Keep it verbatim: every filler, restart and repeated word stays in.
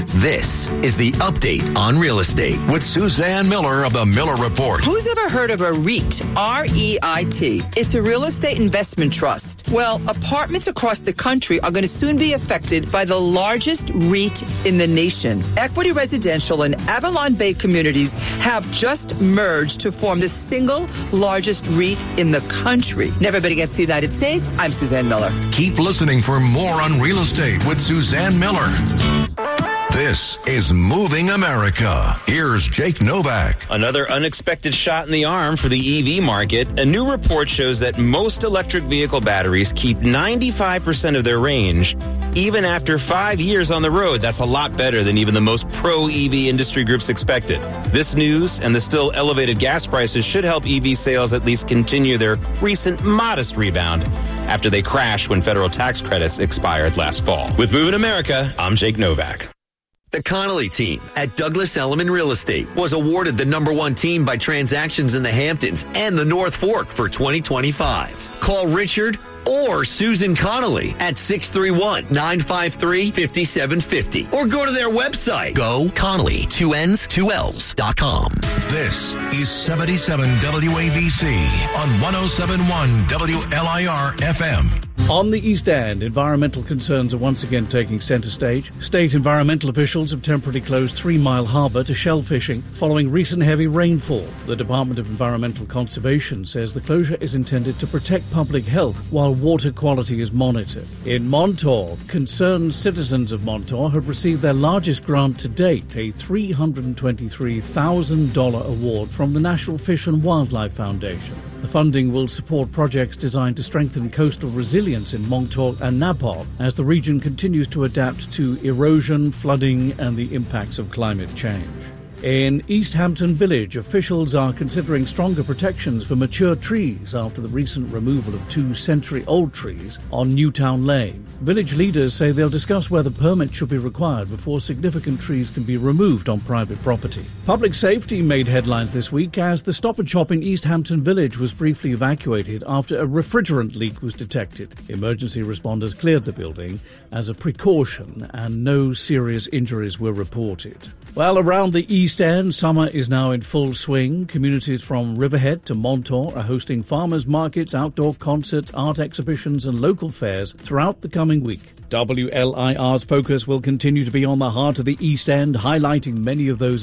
This is the Update on Real Estate with Suzanne Miller of the Miller Report. Who's ever heard of a REIT? R E I T. It's a real estate investment trust. Well, apartments across the country are going to soon be affected by the largest REIT in the nation. Equity Residential and Avalon Bay Communities have just merged to form the single largest REIT in the country. Never been against the United States. I'm Suzanne Miller. Keep listening for more on real estate with Suzanne Miller. This is Moving America. Here's Jake Novak. Another unexpected shot in the arm for the E V market. A new report shows that most electric vehicle batteries keep ninety-five percent of their range, even after five years on the road. That's a lot better than even the most pro-E V industry groups expected. This news and the still elevated gas prices should help E V sales at least continue their recent modest rebound after they crashed when federal tax credits expired last fall. With Moving America, I'm Jake Novak. The Connolly team at Douglas Elliman Real Estate was awarded the number one team by transactions in the Hamptons and the North Fork for twenty twenty-five. Call Richard or Susan Connolly at six three one, nine five three, five seven five zero or go to their website, go Connolly, two N's, two L's dot com. This is seventy-seven W A B C on one oh seven point one W L I R F M. On the East End, environmental concerns are once again taking centre stage. State environmental officials have temporarily closed Three Mile Harbour to shell fishing following recent heavy rainfall. The Department of Environmental Conservation says the closure is intended to protect public health while water quality is monitored. In Montauk, concerned citizens of Montauk have received their largest grant to date, a three hundred twenty-three thousand dollars award from the National Fish and Wildlife Foundation. The funding will support projects designed to strengthen coastal resilience in Montauk and Napo as the region continues to adapt to erosion, flooding, and the impacts of climate change. In East Hampton Village, officials are considering stronger protections for mature trees after the recent removal of two century-old trees on Newtown Lane. Village leaders say they'll discuss whether permits should be required before significant trees can be removed on private property. Public safety made headlines this week as the Stop and Shop in East Hampton Village was briefly evacuated after a refrigerant leak was detected. Emergency responders cleared the building as a precaution and no serious injuries were reported. Well, around the East End, summer is now in full swing. Communities from Riverhead to Montauk are hosting farmers markets, outdoor concerts, art exhibitions and local fairs throughout the coming week. W L I R's focus will continue to be on the heart of the East End, highlighting many of those